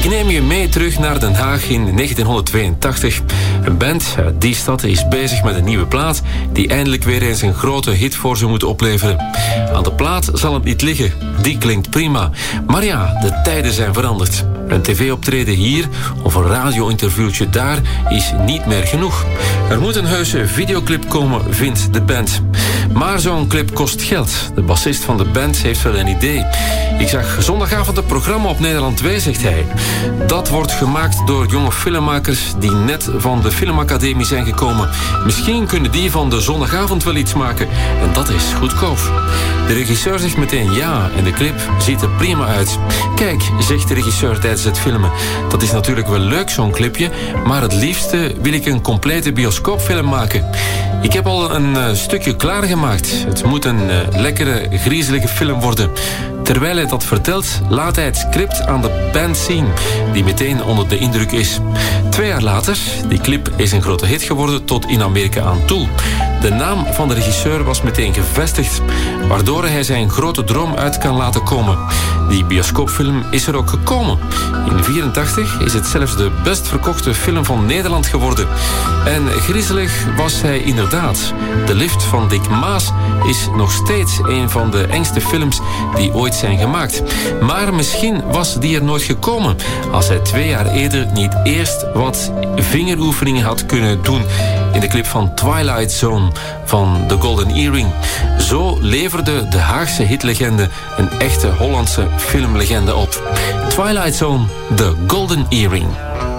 Ik neem je mee terug naar Den Haag in 1982. Een band uit die stad is bezig met een nieuwe plaat die eindelijk weer eens een grote hit voor ze moet opleveren. Aan de plaat zal het niet liggen, die klinkt prima. Maar ja, de tijden zijn veranderd. Een tv-optreden hier of een radio-interviewtje daar is niet meer genoeg. Er moet een heuse videoclip komen, vindt de band. Maar zo'n clip kost geld. De bassist van de band heeft wel een idee. Ik zag zondagavond een programma op Nederland 2, zegt hij. Dat wordt gemaakt door jonge filmmakers die net van de filmacademie zijn gekomen. Misschien kunnen die van de zondagavond wel iets maken. En dat is goedkoop. De regisseur zegt meteen ja en de clip ziet er prima uit. Kijk, zegt de regisseur tijdens het filmen. Dat is natuurlijk wel leuk, zo'n clipje, maar het liefste wil ik een complete bioscoopfilm maken. Ik heb al een stukje klaargemaakt. Het moet een lekkere, griezelige film worden. Terwijl hij dat vertelt, laat hij het script aan de band zien, die meteen onder de indruk is. 2 jaar later, die clip is een grote hit geworden tot in Amerika aan toe. De naam van de regisseur was meteen gevestigd, waardoor hij zijn grote droom uit kan laten komen. Die bioscoopfilm is er ook gekomen. In 1984 is het zelfs de best verkochte film van Nederland geworden. En griezelig was hij inderdaad. De Lift van Dick Maas is nog steeds een van de engste films die ooit zijn gemaakt. Maar misschien was die er nooit gekomen als hij 2 jaar eerder niet eerst wat vingeroefeningen had kunnen doen in de clip van Twilight Zone van The Golden Earring. Zo leverde de Haagse hitlegende een echte Hollandse filmlegende op. Twilight Zone, The Golden Earring.